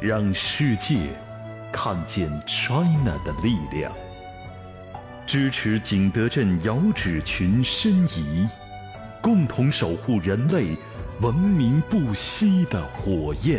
让世界看见 China 的力量。支持景德镇遥指群申遗，共同守护人类文明不息的火焰。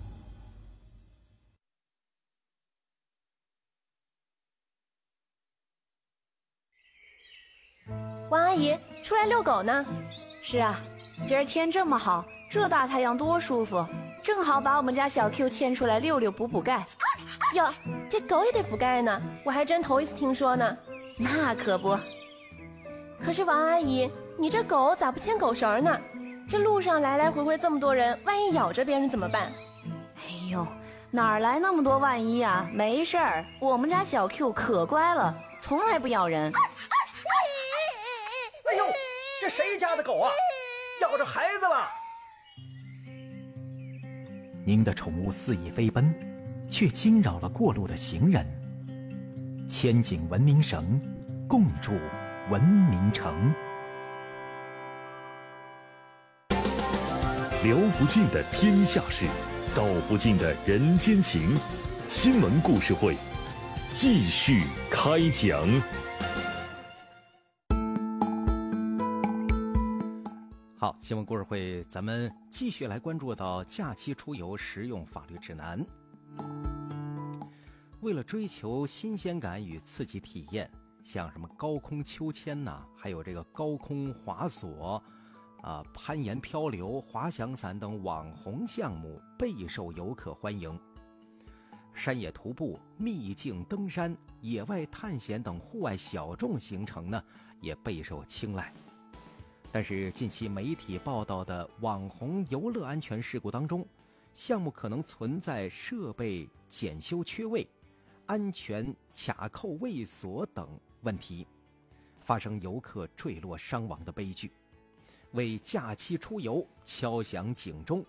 王阿姨，出来遛狗呢？ 是啊，今儿天这么好，这大太阳多舒服，正好把我们家小 Q 牵出来溜溜补补钙。 哟，这狗也得补钙呢，我还真头一次听说呢。 那可不。 可是王阿姨，你这狗咋不牵狗绳呢？这路上来来回回这么多人，万一咬着别人怎么办？ 哎呦，哪儿来那么多万一啊？没事儿，我们家小 Q 可乖了，从来不咬人。 哎呦，这谁家的狗啊？咬着孩子了！ 您的宠物肆意飞奔，却惊扰了过路的行人。牵紧文明绳，共筑文明城。 聊不尽的天下事，道不尽的人间情。新闻故事会继续开讲。 好，新闻故事会，咱们继续来关注到假期出游实用法律指南。为了追求新鲜感与刺激体验，像什么高空秋千呐，还有这个高空滑索攀岩漂流、滑翔伞等网红项目备受游客欢迎。山野徒步、秘境登山、野外探险等户外小众行程呢，也备受青睐。但是近期媒体报道的网红游乐安全事故当中，项目可能存在设备检修缺位、安全卡扣未锁等问题，发生游客坠落伤亡的悲剧，为假期出游敲响警钟。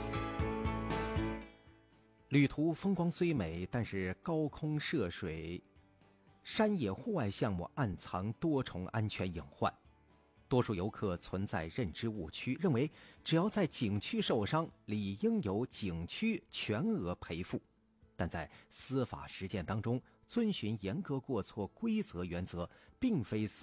旅途风光虽美，但是高空涉水、山野户外项目暗藏多重安全隐患。多数游客存在认知误区，认为只要在景区受伤，理应由景区全额赔付。但在司法实践当中，遵循严格过错规则原则，并非所